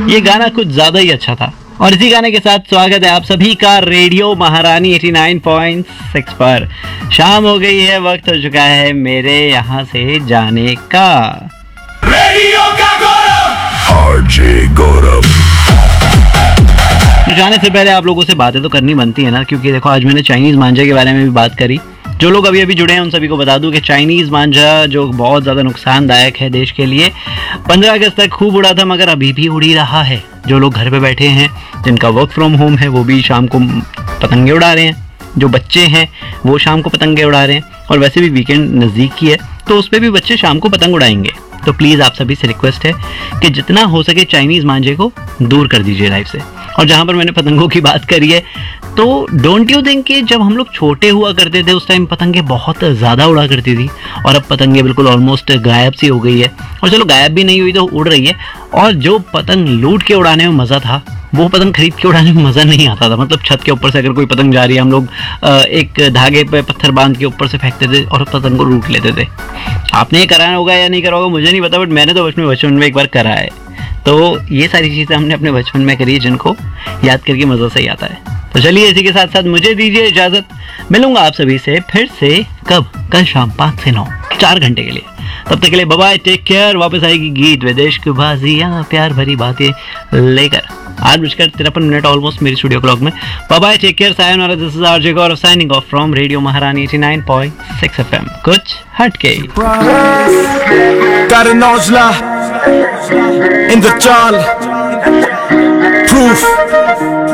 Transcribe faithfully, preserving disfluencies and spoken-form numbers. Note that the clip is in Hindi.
ये गाना कुछ ज्यादा ही अच्छा था। और इसी गाने के साथ स्वागत है आप सभी का रेडियो महारानी नवासी पॉइंट सिक्स पर। शाम हो गई है, वक्त हो चुका है मेरे यहाँ से जाने का। रेडियो का गौरव आरजे गौरव। जाने से पहले आप लोगों से बातें तो करनी बनती है ना, क्योंकि देखो आज मैंने चाइनीज मांझा के बारे में भी बात करी। जो लोग अभी अभी जुड़े हैं उन सभी को बता दूं कि चाइनीज मांझा जो बहुत ज़्यादा नुकसानदायक है देश के लिए, पंद्रह अगस्त तक खूब उड़ा था मगर अभी भी उड़ी रहा है। जो लोग घर पे बैठे हैं, जिनका वर्क फ्रॉम होम है, वो भी शाम को पतंगे उड़ा रहे हैं। जो बच्चे हैं वो शाम को पतंगे उड़ा रहे हैं, और वैसे भी वीकेंड नज़दीक ही है तो उस पर भी बच्चे शाम को पतंग उड़ाएंगे। तो प्लीज़ आप सभी से रिक्वेस्ट है कि जितना हो सके चाइनीज़ मांझे को दूर कर दीजिए लाइफ से। और जहाँ पर मैंने पतंगों की बात करी है, तो डोंट यू थिंक कि जब हम लोग छोटे हुआ करते थे उस टाइम पतंगे बहुत ज़्यादा उड़ा करती थी, और अब पतंगे बिल्कुल ऑलमोस्ट गायब सी हो गई है। और चलो गायब भी नहीं हुई तो उड़ रही है। और जो पतंग लूट के उड़ाने में मज़ा था, वो पतंग खरीद के उड़ाने में मज़ा नहीं आता था। मतलब छत के ऊपर से अगर कोई पतंग जा रही है, हम लोग एक धागे पे पत्थर बांध के ऊपर से फेंकते थे और पतंग को लूट लेते थे। आपने ये कराया होगा या नहीं करा होगा मुझे नहीं पता, बट मैंने तो बचपन बचपन में एक बार करा है। तो ये सारी चीज़ें हमने अपने बचपन में करी है, जिनको याद करके मज़ा सही आता है। तो चलिए इसी के साथ साथ मुझे दीजिए इजाज़त। मिलूंगा आप सभी से फिर से कब? कल शाम पाँच से नौ, चार घंटे के लिए। तब तक के लिए बाय बाय, टेक केयर। वापस आएगी गीत विदेश की बाजियां, प्यार भरी बातें लेकर आठ बजकर तिरपन मिनट ऑलमोस्ट मेरी स्टूडियो क्लॉक में। Bye bye, take care, sayonara. This is RJ Gaurav signing off from radio महारानी नवासी पॉइंट सिक्स एफएम। कुछ हटके Got an Ojla in the jar. Proof.